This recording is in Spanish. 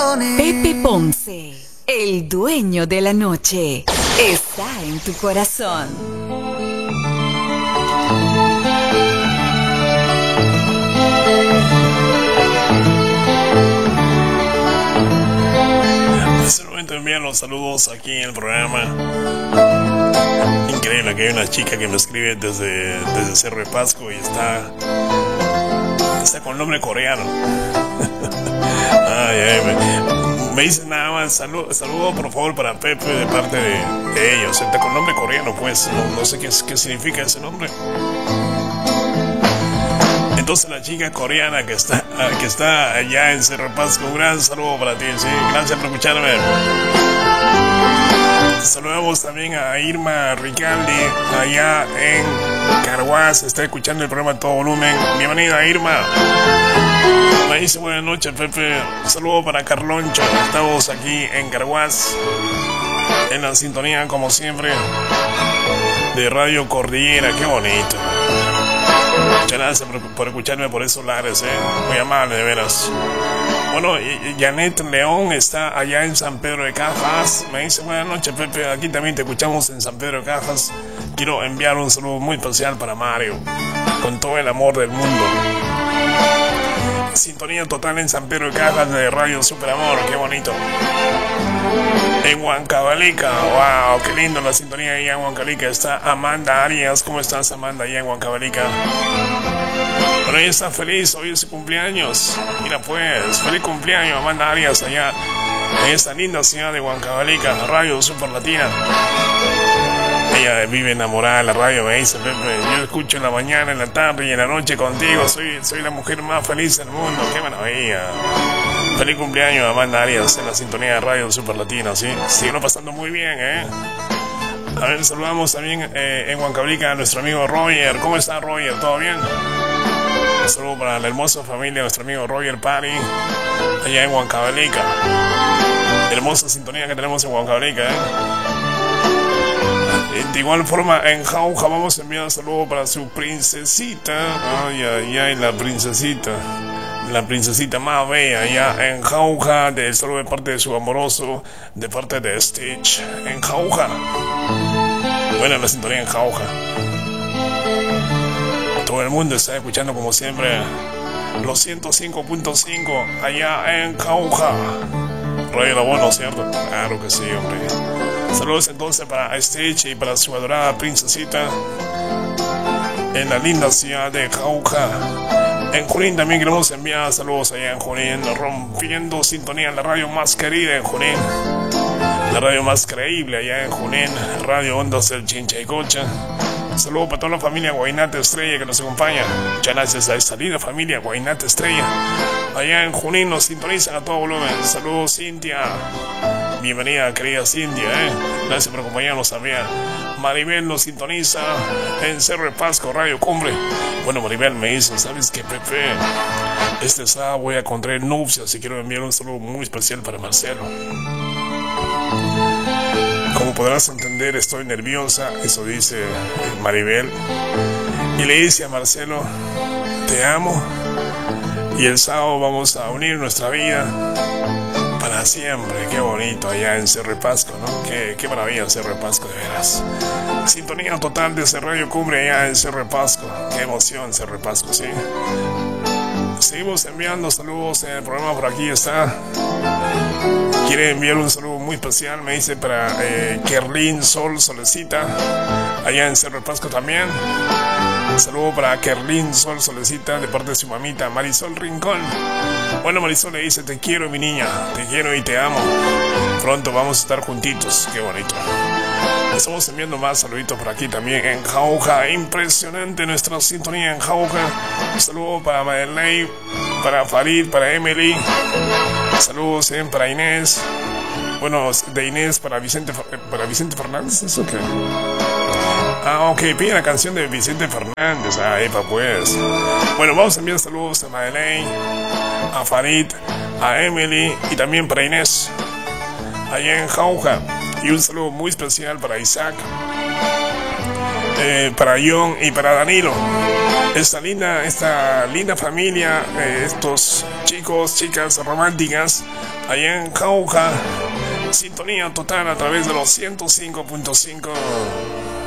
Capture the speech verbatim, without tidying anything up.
Pepe Ponce, el dueño de la noche, está en tu corazón. En este momento envían los saludos aquí en el programa. Increíble que hay una chica que me escribe desde, desde Cerro de Pasco y está, está con nombre coreano. Ay, ay, me, me dice nada más, saludo, saludo por favor para Pepe de parte de, de ellos. Está con nombre coreano, pues, no, no sé qué, qué significa ese nombre. Entonces la chica coreana que está, que está allá en Cerro de Pasco, un gran saludo para ti, sí, gracias por escucharme. Saludamos también a Irma Ricaldi, allá en Carhuaz, está escuchando el programa a todo volumen. Bienvenida, Irma. Me dice buenas noches, Pepe. Un saludo para Carloncho. Estamos aquí en Carhuaz, en la sintonía, como siempre, de Radio Cordillera. Qué bonito. Muchas gracias por, por escucharme por esos lares, ¿eh? Muy amable, de veras. Bueno, y, y Janet León está allá en San Pedro de Cajas. Me dice, buenas noches, Pepe. Aquí también te escuchamos en San Pedro de Cajas. Quiero enviar un saludo muy especial para Mario, con todo el amor del mundo. Sintonía total en San Pedro de Cajas de Radio Super Amor. Qué bonito. En Huancavelica, wow, qué lindo la sintonía ahí en Huancavelica. Está Amanda Arias. ¿Cómo estás, Amanda, allá en Huancavelica? Bueno, ella está feliz, hoy es su cumpleaños. Mira pues, feliz cumpleaños, Amanda Arias, allá en esta linda ciudad de Huancavelica, Radio Super Latina. Ella vive enamorada de la radio, me dice, Pepe, yo escucho en la mañana, en la tarde y en la noche contigo. Soy, soy la mujer más feliz del mundo, qué maravilla. Feliz cumpleaños, Amanda Arias, en la sintonía de Radio Super Latina, ¿sí? Siguen pasando muy bien, ¿eh? A ver, saludamos también eh, en Huancavelica a nuestro amigo Roger. ¿Cómo está, Roger? ¿Todo bien? Un saludo para la hermosa familia de nuestro amigo Roger Pari, allá en Huancavelica. Hermosa sintonía que tenemos en Huancavelica, ¿eh? De igual forma, en Jauja vamos a enviar un saludo para su princesita. Ay, ay, ay, la princesita. La princesita más bella, allá en Jauja. De saludo de parte de su amoroso, de parte de Stitch, en Jauja. Buena la sintonía en Jauja. Todo el mundo está escuchando como siempre los ciento cinco punto cinco allá en Jauja. Radio La Bono, ¿cierto? Claro que sí, hombre. Saludos entonces para Stitch y para su adorada princesita en la linda ciudad de Jauja. En Junín también queremos enviar saludos allá en Junín, rompiendo sintonía en la radio más querida en Junín, la radio más creíble allá en Junín, Radio Ondas del Chinchaycocha. Saludos para toda la familia Guainate Estrella que nos acompaña. Muchas gracias a esta linda familia Guainate Estrella. Allá en Junín nos sintonizan a todo volumen. Saludos, Cintia. Bienvenida, querida Cintia, ¿eh? Gracias por acompañarnos también. Maribel nos sintoniza en Cerro de Pasco, Radio Cumbre. Bueno, Maribel me dice, ¿sabes qué, Pepe? Este sábado voy a contraer nupcias y quiero enviar un saludo muy especial para Marcelo. Como podrás entender, estoy nerviosa, eso dice Maribel. Y le dice a Marcelo, te amo. Y el sábado vamos a unir nuestra vida para siempre. Qué bonito allá en Cerro de Pasco, ¿no? Qué, qué maravilla Cerro de Pasco, de veras. Sintonía total de ese Radio Cumbre allá en Cerro de Pasco. Qué emoción Cerro de Pasco, ¿sí? Seguimos enviando saludos en el programa. Por aquí está. Quiere enviar un saludo muy especial, me dice, para eh, Kerlin Sol Solecita, allá en Cerro de Pasco también. Un saludo para Kerlin Sol Solecita, de parte de su mamita Marisol Rincón. Bueno, Marisol le dice, te quiero, mi niña, te quiero y te amo. Pronto vamos a estar juntitos, qué bonito. Estamos enviando más saluditos por aquí también en Jauja. Impresionante nuestra sintonía en Jauja. Un saludo para Madeleine, para Farid, para Emily. Saludos eh, para Inés. Bueno, de Inés para Vicente, para Vicente Fernández, ¿eso qué? Ah, ok, pide la canción de Vicente Fernández. Ah, epa, pues. Bueno, vamos a enviar saludos a Madeleine, a Farid, a Emily y también para Inés, allá en Jauja. Y un saludo muy especial para Isaac eh, para John y para Danilo. Esta linda, esta linda familia, eh, estos chicos, chicas románticas, allá en Cauca, sintonía total a través de los ciento cinco punto cinco.